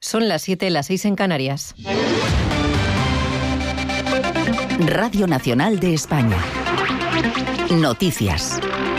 Son las 7, las 6 en Canarias. Radio Nacional de España. Noticias.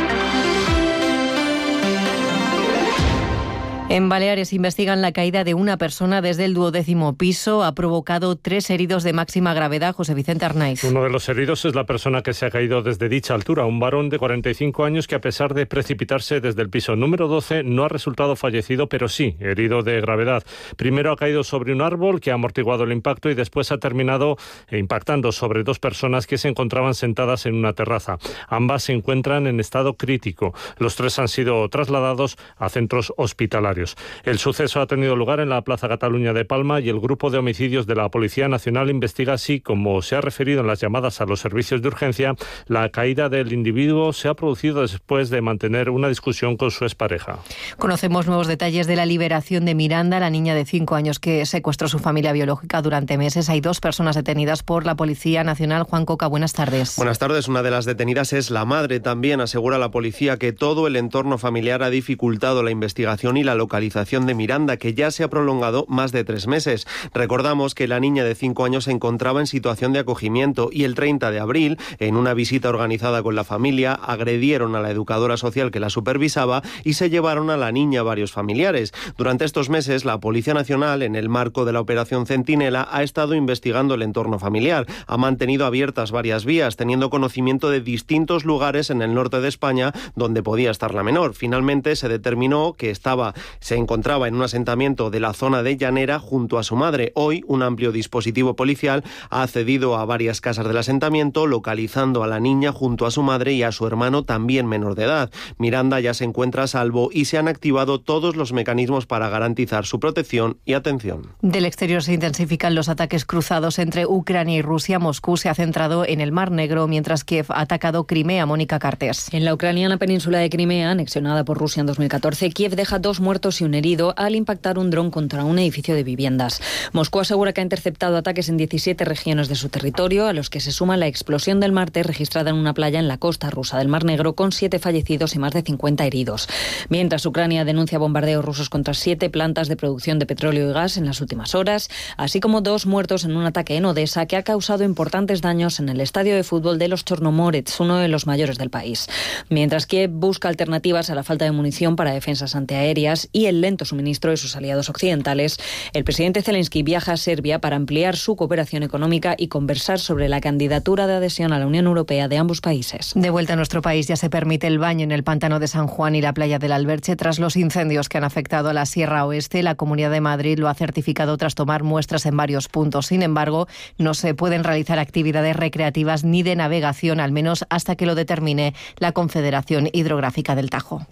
En Baleares investigan la caída de una persona desde el 12º piso. Ha provocado 3 heridos de máxima gravedad. José Vicente Arnaiz. Uno de los heridos es la persona que se ha caído desde dicha altura, un varón de 45 años que, a pesar de precipitarse desde el piso número 12, no ha resultado fallecido, pero sí herido de gravedad. Primero ha caído sobre un árbol que ha amortiguado el impacto y después ha terminado impactando sobre 2 personas que se encontraban sentadas en una terraza. Ambas se encuentran en estado crítico. Los 3 han sido trasladados a centros hospitalarios. El suceso ha tenido lugar en la Plaza Cataluña de Palma y el grupo de homicidios de la Policía Nacional investiga si, como se ha referido en las llamadas a los servicios de urgencia, la caída del individuo se ha producido después de mantener una discusión con su expareja. Conocemos nuevos detalles de la liberación de Miranda, la niña de 5 años que secuestró su familia biológica durante meses. Hay 2 personas detenidas por la Policía Nacional. Juan Coca, buenas tardes. Buenas tardes. Una de las detenidas es la madre. También asegura la policía que todo el entorno familiar ha dificultado la investigación y la localización de Miranda, que ya se ha prolongado más de 3 meses. Recordamos que la niña de 5 años se encontraba en situación de acogimiento y el 30 de abril, en una visita organizada con la familia, agredieron a la educadora social que la supervisaba y se llevaron a la niña varios familiares. Durante estos meses, la Policía Nacional, en el marco de la Operación Centinela, ha estado investigando el entorno familiar. Ha mantenido abiertas varias vías, teniendo conocimiento de distintos lugares en el norte de España donde podía estar la menor. Finalmente se determinó que se encontraba en un asentamiento de la zona de Llanera junto a su madre. Hoy, un amplio dispositivo policial ha accedido a varias casas del asentamiento, localizando a la niña junto a su madre y a su hermano, también menor de edad. Miranda ya se encuentra a salvo y se han activado todos los mecanismos para garantizar su protección y atención. Del exterior se intensifican los ataques cruzados entre Ucrania y Rusia. Moscú se ha centrado en el Mar Negro, mientras Kiev ha atacado Crimea. Mónica Cartes. En la ucraniana península de Crimea, anexionada por Rusia en 2014, Kiev deja 2 muertos y un herido al impactar un dron contra un edificio de viviendas. Moscú asegura que ha interceptado ataques en 17 regiones de su territorio, a los que se suma la explosión del martes registrada en una playa en la costa rusa del Mar Negro, con 7 fallecidos y más de 50 heridos. Mientras Ucrania denuncia bombardeos rusos contra 7 plantas de producción de petróleo y gas en las últimas horas, así como 2 muertos en un ataque en Odessa que ha causado importantes daños en el estadio de fútbol de los Chornomorets, uno de los mayores del país. Mientras Kiev busca alternativas a la falta de munición para defensas antiaéreas y el lento suministro de sus aliados occidentales, el presidente Zelensky viaja a Serbia para ampliar su cooperación económica y conversar sobre la candidatura de adhesión a la Unión Europea de ambos países. De vuelta a nuestro país, ya se permite el baño en el pantano de San Juan y la playa del Alberche tras los incendios que han afectado a la Sierra Oeste. La Comunidad de Madrid lo ha certificado tras tomar muestras en varios puntos. Sin embargo, no se pueden realizar actividades recreativas ni de navegación, al menos hasta que lo determine la Confederación Hidrográfica del Tajo.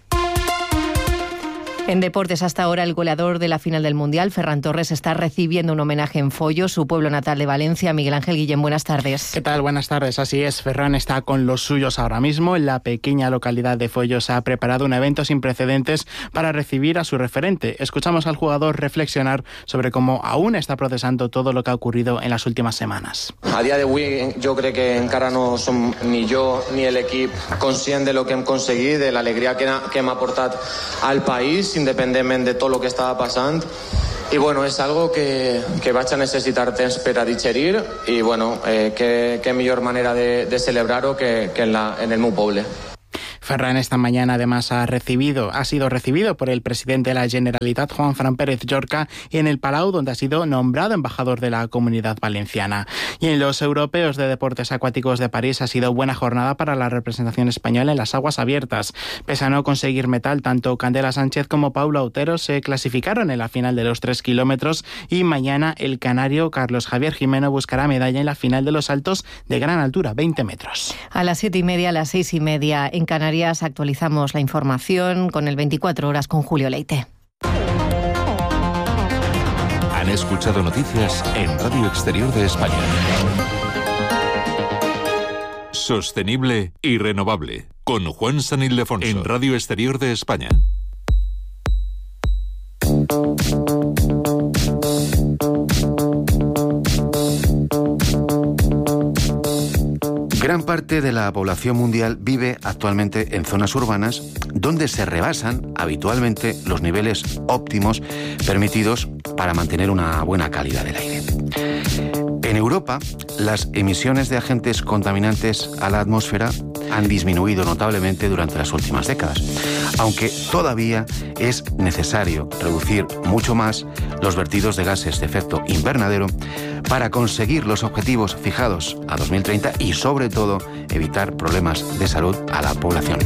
En deportes, hasta ahora el goleador de la final del Mundial, Ferran Torres, está recibiendo un homenaje en Foios, su pueblo natal de Valencia. Miguel Ángel Guillén, buenas tardes. ¿Qué tal? Buenas tardes. Así es, Ferran está con los suyos ahora mismo. En la pequeña localidad de Foios ha preparado un evento sin precedentes para recibir a su referente. Escuchamos al jugador reflexionar sobre cómo aún está procesando todo lo que ha ocurrido en las últimas semanas. A dia d'avui jo crec que encara no som ni jo ni l'equip conscient de lo que hem aconseguit, de l'alegria que hem aportat al país, independentment de tot el que estava passant. I bueno, és algo que vaig a necessitar temps per a digerir i bueno, que millor manera de celebrar-ho que en el meu poble. Ferran esta mañana además ha sido recibido por el presidente de la Generalitat, Juan Fran Pérez Llorca, en el Palau, donde ha sido nombrado embajador de la Comunidad Valenciana. Y en los europeos de deportes acuáticos de París ha sido buena jornada para la representación española en las aguas abiertas. Pese a no conseguir metal, tanto Candela Sánchez como Paula Otero se clasificaron en la final de los 3 kilómetros y mañana el canario Carlos Javier Jimeno buscará medalla en la final de los saltos de gran altura, 20 metros. A las 7:30, a las 6:30 en Canarias actualizamos la información con el 24 horas con Julio Leite. Han escuchado noticias en Radio Exterior de España. Sostenible y renovable, con Juan San Ildefonso, en Radio Exterior de España. Gran parte de la población mundial vive actualmente en zonas urbanas donde se rebasan habitualmente los niveles óptimos permitidos para mantener una buena calidad del aire. En Europa, las emisiones de agentes contaminantes a la atmósfera han disminuido notablemente durante las últimas décadas, aunque todavía es necesario reducir mucho más los vertidos de gases de efecto invernadero para conseguir los objetivos fijados a 2030 y, sobre todo, evitar problemas de salud a la población.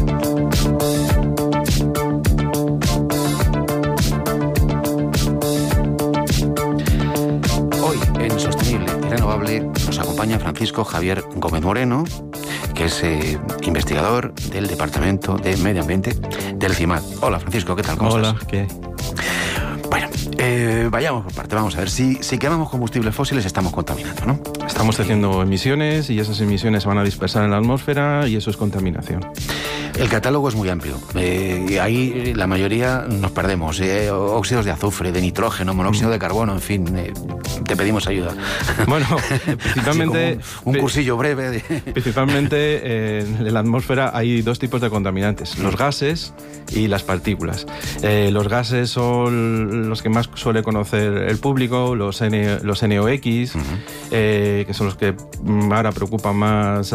Hoy, en Sostenible y Renovable, nos acompaña Francisco Javier Gómez Moreno, que es investigador del Departamento de Medio Ambiente del CIMAD. Hola, Francisco, ¿qué tal? ¿Cómo estás? Hola, ¿qué? Bueno, vayamos por parte. Vamos a ver, si quemamos combustibles fósiles estamos contaminando, ¿no? Estamos haciendo emisiones y esas emisiones se van a dispersar en la atmósfera y eso es contaminación. El catálogo es muy amplio. Ahí la mayoría nos perdemos. Óxidos de azufre, de nitrógeno, monóxido de carbono, en fin. Te pedimos ayuda. Bueno, principalmente... un cursillo breve. Principalmente en la atmósfera hay dos tipos de contaminantes. Los gases y las partículas. Los gases son los que más suele conocer el público, los NOx, que son los que ahora preocupan más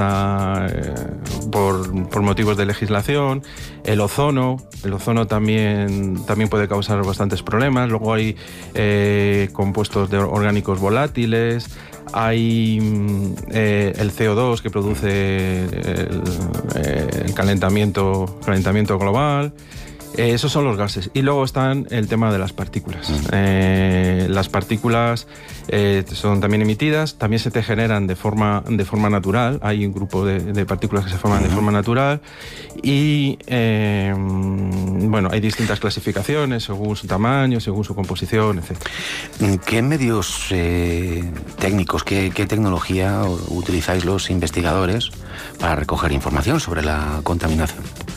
por motivos de legislación. El ozono también puede causar bastantes problemas. Luego hay compuestos orgánicos volátiles. Hay el CO2 que produce el calentamiento global. Esos son los gases. Y luego están el tema de las partículas. Las partículas son también emitidas, también se te generan de forma natural. Hay un grupo de partículas que se forman de forma natural. Y bueno, hay distintas clasificaciones según su tamaño, según su composición, etc. ¿Qué medios técnicos, qué tecnología utilizáis los investigadores para recoger información sobre la contaminación?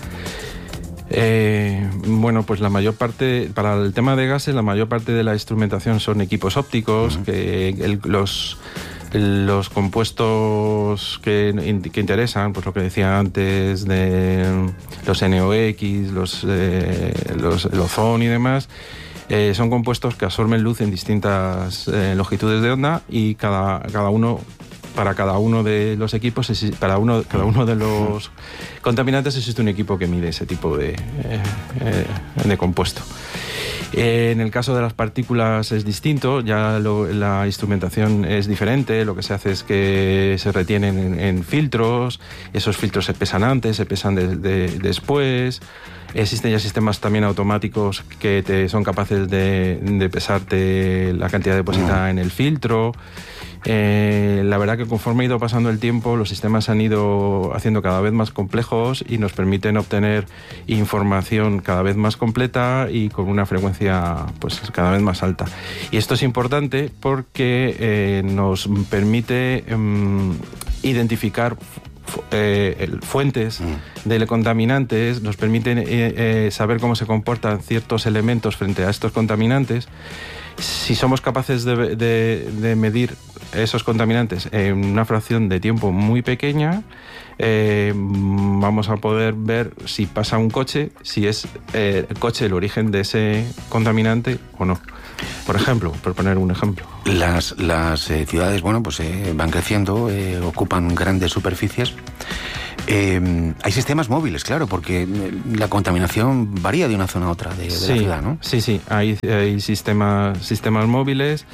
Bueno, pues la mayor parte, para el tema de gases, la mayor parte de la instrumentación son equipos ópticos, que los compuestos que interesan, pues lo que decía antes de los NOx, el ozono y demás, son compuestos que absorben luz en distintas longitudes de onda y cada uno de los equipos, cada uno de los contaminantes existe un equipo que mide ese tipo de compuesto. En el caso de las partículas es distinto, ya la instrumentación es diferente. Lo que se hace es que se retienen en filtros, esos filtros se pesan antes, se pesan después. Existen ya sistemas también automáticos que son capaces de pesarte la cantidad depositada en el filtro. La verdad que conforme ha ido pasando el tiempo, los sistemas se han ido haciendo cada vez más complejos y nos permiten obtener información cada vez más completa y con una frecuencia pues cada vez más alta. Y esto es importante porque nos permite identificar fuentes de contaminantes, nos permiten saber cómo se comportan ciertos elementos frente a estos contaminantes. Si somos capaces de medir esos contaminantes en una fracción de tiempo muy pequeña, vamos a poder ver si pasa un coche, si es el coche el origen de ese contaminante o no. Por ejemplo, por poner un ejemplo. Las ciudades, bueno, pues van creciendo, ocupan grandes superficies. Hay sistemas móviles, claro, porque la contaminación varía de una zona a otra de la ciudad, ¿no? Sí, hay sistemas móviles.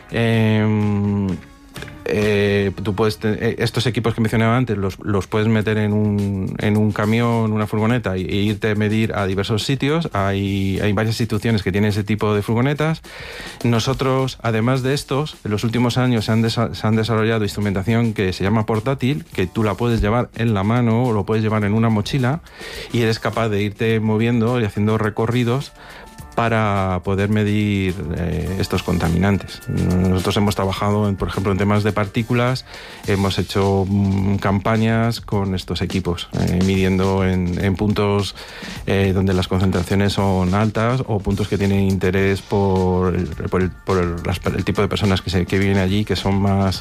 Tú puedes estos equipos que mencionaba antes los puedes meter en un camión, una furgoneta e irte a medir a diversos sitios. Hay varias instituciones que tienen ese tipo de furgonetas. Nosotros, además de estos, en los últimos años se han desarrollado instrumentación que se llama portátil, que tú la puedes llevar en la mano o lo puedes llevar en una mochila y eres capaz de irte moviendo y haciendo recorridos para poder medir estos contaminantes. Nosotros hemos trabajado, por ejemplo, en temas de partículas, hemos hecho campañas con estos equipos, midiendo en puntos donde las concentraciones son altas o puntos que tienen interés por el tipo de personas que viven allí, que son más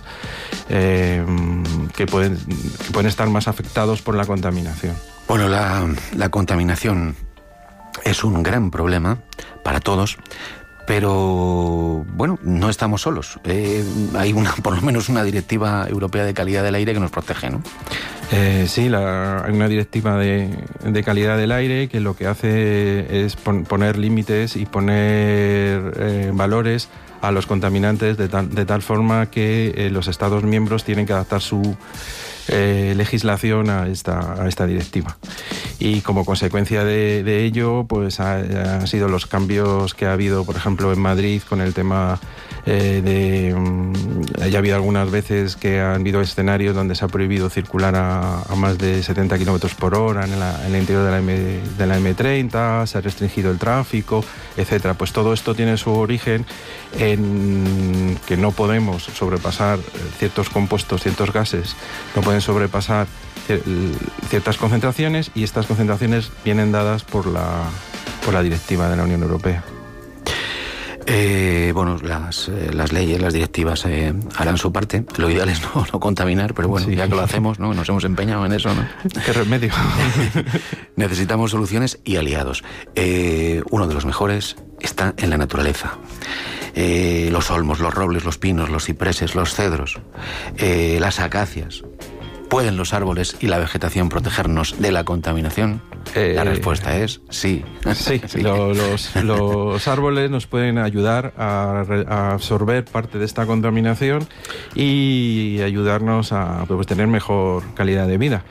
que pueden estar más afectados por la contaminación. Bueno, la contaminación es un gran problema para todos, Pero, bueno, no estamos solos. Hay por lo menos una directiva europea de calidad del aire que nos protege, ¿no? Sí, hay una directiva de calidad del aire que lo que hace es poner límites y poner valores a los contaminantes de tal forma que los Estados miembros tienen que adaptar su legislación a esta directiva. Y como consecuencia de ello, pues han sido los cambios que ha habido, por ejemplo, en Madrid con el tema ya ha habido algunas veces que han habido escenarios donde se ha prohibido circular a más de 70 kilómetros por hora en el interior de la M30, se ha restringido el tráfico, etcétera. Pues todo esto tiene su origen en que no podemos sobrepasar ciertos compuestos, ciertos gases, no pueden sobrepasar ciertas concentraciones, y estas concentraciones vienen dadas por la directiva de la Unión Europea. Bueno, las leyes, las directivas harán su parte. Lo ideal es no contaminar, pero bueno, sí, ya que lo hacemos, ¿no? Nos hemos empeñado en eso, ¿no? ¿Qué remedio? Necesitamos soluciones y aliados. Uno de los mejores está en la naturaleza. Los olmos, los robles, los pinos, los cipreses, los cedros, las acacias. ¿Pueden los árboles y la vegetación protegernos de la contaminación? La respuesta es sí. Sí, sí. Los árboles nos pueden ayudar a absorber parte de esta contaminación y ayudarnos a tener mejor calidad de vida.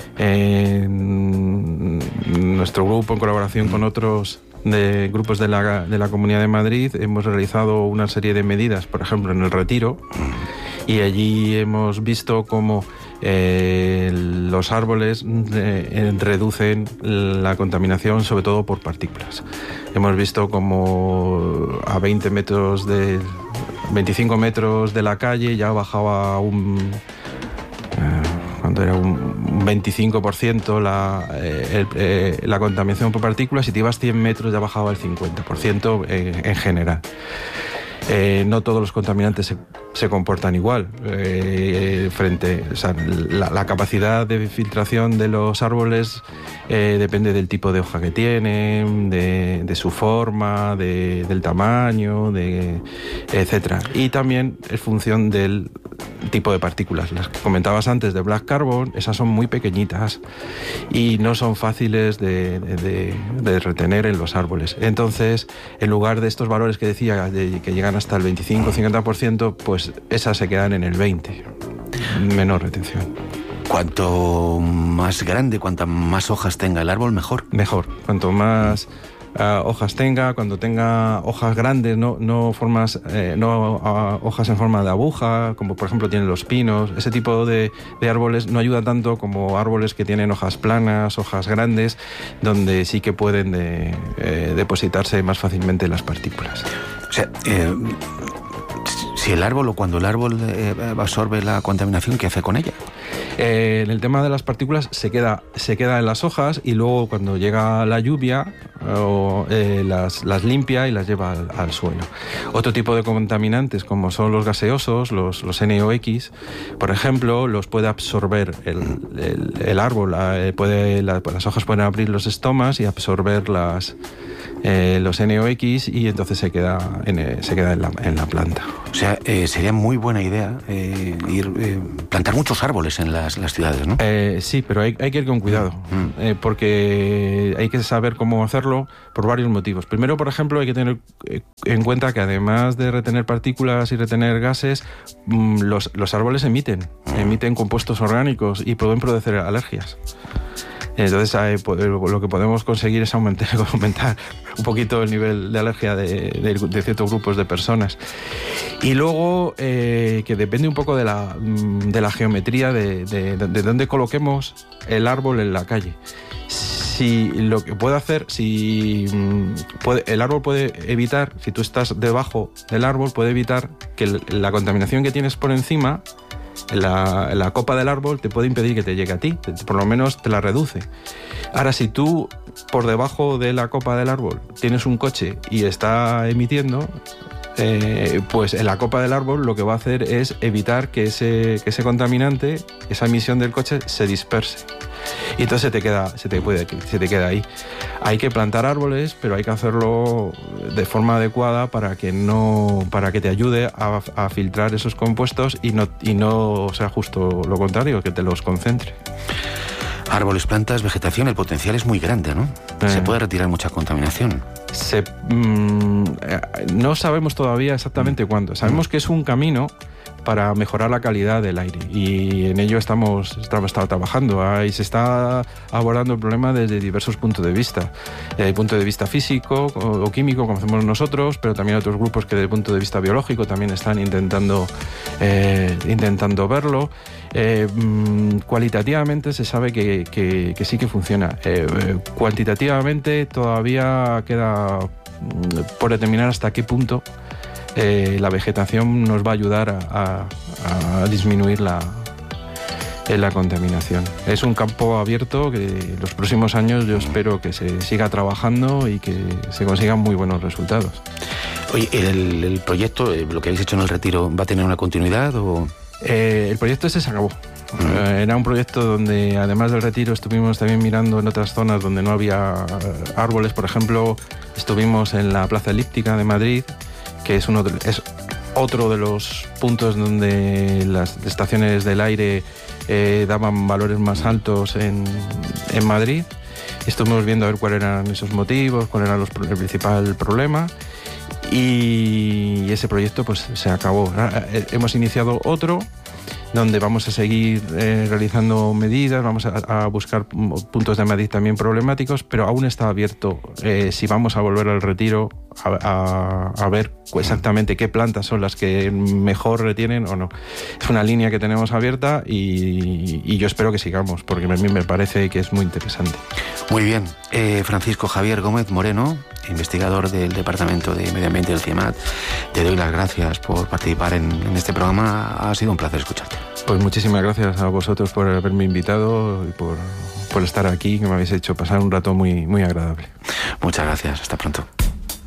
Nuestro grupo, en colaboración con otros grupos de la Comunidad de Madrid, hemos realizado una serie de medidas, por ejemplo, en el Retiro, y allí hemos visto cómo los árboles reducen la contaminación, sobre todo por partículas. Hemos visto como a 25 metros de la calle ya bajaba cuando era un 25% la contaminación por partículas, y te ibas 100 metros ya bajaba el 50% en general. No todos los contaminantes se comportan igual. La capacidad de filtración de los árboles depende del tipo de hoja que tienen, de su forma, del tamaño, etcétera. Y también es función del tipo de partículas. Las que comentabas antes de black carbon, esas son muy pequeñitas y no son fáciles de retener en los árboles. Entonces, en lugar de estos valores que decía, que llegan hasta el 25-50%, pues esas se quedan en el 20%. Menor retención. Cuanto más grande, cuantas más hojas tenga el árbol, mejor. Mejor. Cuanto más hojas tenga, cuando tenga hojas grandes, no hojas en forma de aguja, como por ejemplo tienen los pinos. Ese tipo de árboles no ayuda tanto como árboles que tienen hojas planas, hojas grandes, donde sí que pueden depositarse más fácilmente las partículas. O sea, si el árbol, o cuando el árbol absorbe la contaminación, ¿qué hace con ella? En el tema de las partículas se queda en las hojas, y luego cuando llega la lluvia las limpia y las lleva al suelo. Otro tipo de contaminantes, como son los gaseosos, los NOx, por ejemplo, los puede absorber el árbol. Las hojas pueden abrir los estomas y absorber los NOx, y entonces se queda en la planta. O sea, sería muy buena idea plantar muchos árboles en las ciudades, ¿no? Sí, pero hay que ir con cuidado, porque hay que saber cómo hacerlo por varios motivos. Primero, por ejemplo, hay que tener en cuenta que además de retener partículas y retener gases, los árboles emiten compuestos orgánicos y pueden producir alergias. Entonces lo que podemos conseguir es aumentar un poquito el nivel de alergia de ciertos grupos de personas. Y luego que depende un poco de la geometría de dónde coloquemos el árbol en la calle. Si lo que puede hacer, el árbol puede evitar, si tú estás debajo del árbol, puede evitar que la contaminación que tienes por encima, la copa del árbol, te puede impedir que te llegue a ti, por lo menos te la reduce. Ahora, si tú por debajo de la copa del árbol tienes un coche y está emitiendo, pues en la copa del árbol lo que va a hacer es evitar que ese contaminante, esa emisión del coche, se disperse. Y entonces se te queda ahí. Hay que plantar árboles, pero hay que hacerlo de forma adecuada para que te ayude a filtrar esos compuestos y no sea justo lo contrario, que te los concentre. Árboles, plantas, vegetación, el potencial es muy grande, ¿no? Se puede retirar mucha contaminación. No sabemos todavía exactamente cuándo. Sabemos que es un camino para mejorar la calidad del aire y en ello estamos trabajando. Ahí se está abordando el problema desde diversos puntos de vista. Desde el punto de vista físico o químico, como hacemos nosotros, pero también otros grupos que desde el punto de vista biológico también están intentando verlo. Cualitativamente se sabe que sí que funciona. Cuantitativamente todavía queda por determinar hasta qué punto la vegetación nos va a ayudar a disminuir la contaminación. Es un campo abierto que en los próximos años yo espero que se siga trabajando y que se consigan muy buenos resultados. Oye, ¿el proyecto, lo que habéis hecho en el retiro, va a tener una continuidad o...? El proyecto se acabó. Era un proyecto donde, además del retiro, estuvimos también mirando en otras zonas donde no había árboles. Por ejemplo, estuvimos en la Plaza Elíptica de Madrid, que es otro de los puntos donde las estaciones del aire daban valores más altos en Madrid. Estuvimos viendo a ver cuáles eran esos motivos, cuál era el principal problema. Y ese proyecto pues se acabó. Hemos iniciado otro donde vamos a seguir realizando medidas, vamos a buscar puntos de Madrid también problemáticos, pero aún está abierto si vamos a volver al retiro a ver exactamente qué plantas son las que mejor retienen o no. Es una línea que tenemos abierta y yo espero que sigamos, porque a mí me parece que es muy interesante. Muy bien. Francisco Javier Gómez Moreno, investigador del Departamento de Medio Ambiente del CIEMAT, te doy las gracias por participar en este programa. Ha sido un placer escucharte. Pues muchísimas gracias a vosotros por haberme invitado y por estar aquí, que me habéis hecho pasar un rato muy, muy agradable. Muchas gracias. Hasta pronto.